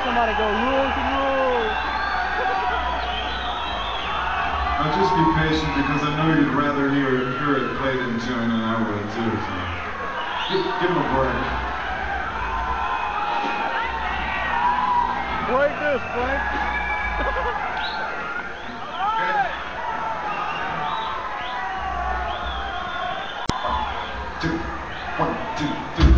somebody go, rules and rules. Now just be patient because I know you'd rather hear it played in tune than I would too. So give him a break. Break this, Frank.